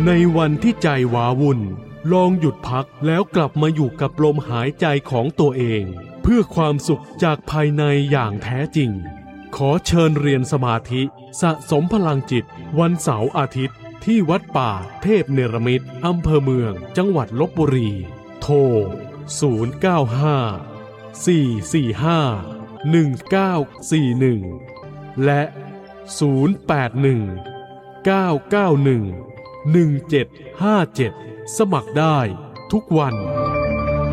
ในวันที่ใจว้าวุ่นลองหยุดพักแล้วกลับมาอยู่กับลมหายใจของตัวเองเพื่อความสุขจากภายในอย่างแท้จริงขอเชิญเรียนสมาธิสะสมพลังจิตวันเสาร์อาทิตย์ที่วัดป่าเทพเนรมิตรอำเภอเมืองจังหวัดลพบุรีโทร095-445-1941และ081-991-1757สมัครได้ทุกวัน